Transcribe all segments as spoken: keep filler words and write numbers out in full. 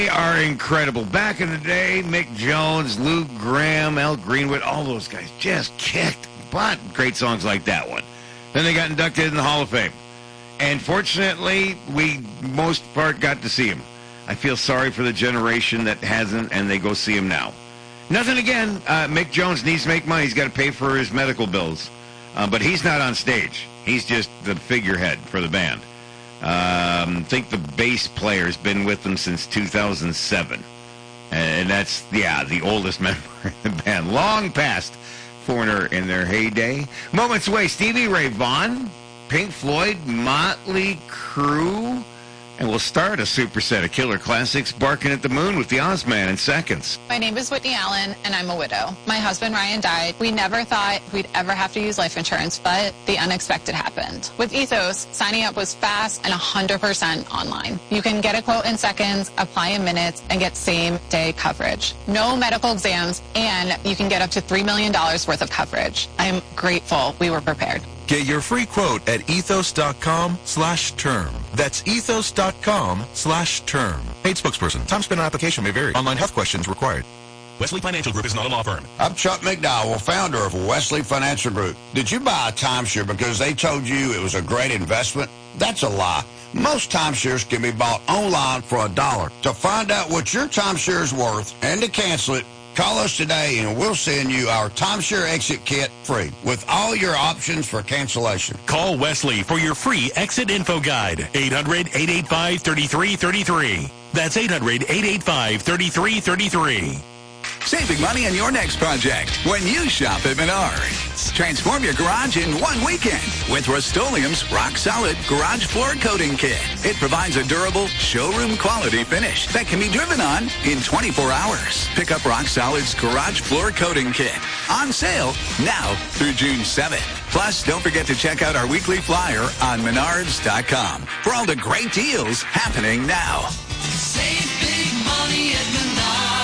They are incredible. Back in the day, Mick Jones, Lou Graham, Al Greenwood, all those guys just kicked butt. Great songs like that one. Then they got inducted in the Hall of Fame. And fortunately, we most part got to see him. I feel sorry for the generation that hasn't, and they go see him now. Nothing again. Uh, Mick Jones needs to make money. He's got to pay for his medical bills. Uh, but he's not on stage. He's just the figurehead for the band. Um, I think the bass player's been with them since two thousand seven. And that's, yeah, the oldest member in the band. Long past Foreigner in their heyday. Moments away, Stevie Ray Vaughan, Pink Floyd, Motley Crue. And we'll start a superset of killer classics, Barking at the Moon with the Ozman in seconds. My name is Whitney Allen, and I'm a widow. My husband, Ryan, died. We never thought we'd ever have to use life insurance, but the unexpected happened. With Ethos, signing up was fast and one hundred percent online. You can get a quote in seconds, apply in minutes, and get same-day coverage. No medical exams, and you can get up to three million dollars worth of coverage. I am grateful we were prepared. Get your free quote at ethos.com slash term. That's ethos.com slash term. Paid spokesperson. Time spent on application may vary. Online health questions required. Wesley Financial Group is not a law firm. I'm Chuck McDowell, founder of Wesley Financial Group. Did you buy a timeshare because they told you it was a great investment? That's a lie. Most timeshares can be bought online for a dollar. To find out what your timeshare is worth and to cancel it, call us today and we'll send you our timeshare exit kit free with all your options for cancellation. Call Wesley for your free exit info guide. eight hundred, eight eight five, three three three three. That's eight hundred, eight eight five, three three three three. Saving money on your next project when you shop at Menards. Transform your garage in one weekend with Rust-Oleum's Rock Solid Garage Floor Coating Kit. It provides a durable, showroom quality finish that can be driven on in twenty-four hours. Pick up Rock Solid's Garage Floor Coating Kit. On sale now through June seventh. Plus, don't forget to check out our weekly flyer on menards dot com for all the great deals happening now. Save big money at Menards.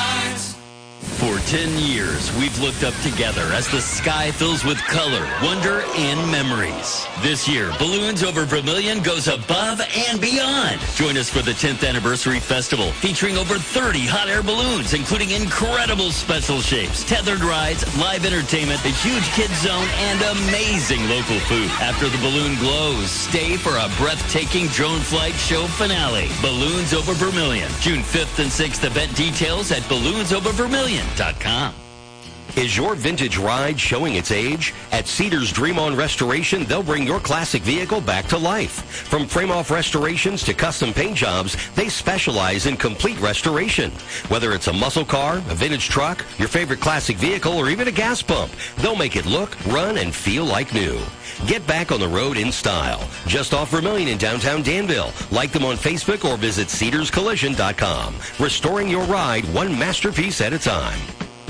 For ten years, we've looked up together as the sky fills with color, wonder, and memories. This year, Balloons Over Vermilion goes above and beyond. Join us for the tenth Anniversary Festival, featuring over thirty hot air balloons, including incredible special shapes, tethered rides, live entertainment, a huge kids zone, and amazing local food. After the balloon glows, stay for a breathtaking drone flight show finale. Balloons Over Vermilion, June fifth and sixth. Event details at balloons over vermilion dot com. Is your vintage ride showing its age? At Cedars Dream On Restoration, they'll bring your classic vehicle back to life. From frame-off restorations to custom paint jobs, they specialize in complete restoration. Whether it's a muscle car, a vintage truck, your favorite classic vehicle, or even a gas pump, they'll make it look, run, and feel like new. Get back on the road in style. Just off Vermilion in downtown Danville. Like them on Facebook or visit cedars collision dot com. Restoring your ride one masterpiece at a time.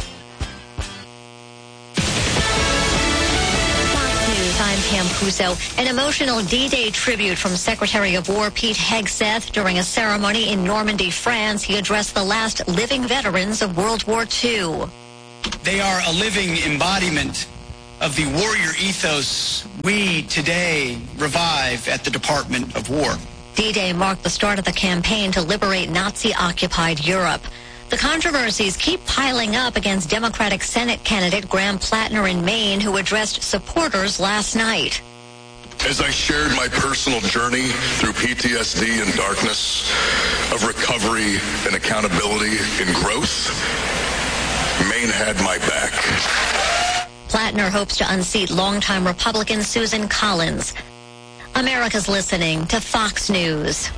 I'm Pam Puzo. An emotional D-Day tribute from Secretary of War Pete Hegseth during a ceremony in Normandy, France. He addressed the last living veterans of World War Two. They are a living embodiment of the warrior ethos we today revive at the Department of War. D-Day marked the start of the campaign to liberate Nazi-occupied Europe. The controversies keep piling up against Democratic Senate candidate Graham Plattner in Maine, who addressed supporters last night. As I shared my personal journey through P T S D and darkness, of recovery and accountability and growth, Maine had my back. Plattner hopes to unseat longtime Republican Susan Collins. America's listening to Fox News.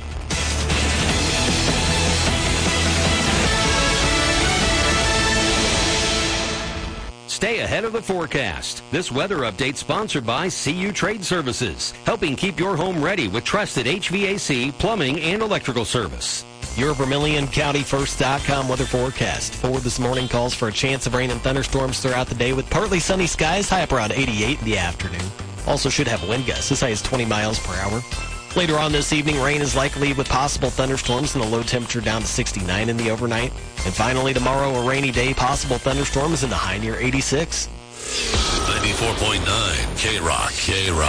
Stay ahead of the forecast. This weather update sponsored by C U Trade Services, helping keep your home ready with trusted H V A C, plumbing, and electrical service. Your Vermilion County First dot com weather forecast. For this morning calls for a chance of rain and thunderstorms throughout the day with partly sunny skies, high up around eighty-eight in the afternoon. Also should have wind gusts as high as twenty miles per hour. Later on this evening, rain is likely with possible thunderstorms and the low temperature down to sixty-nine in the overnight. And finally, tomorrow, a rainy day, possible thunderstorms in the high near eighty-six. ninety-four point nine K-Rock, K-Rock.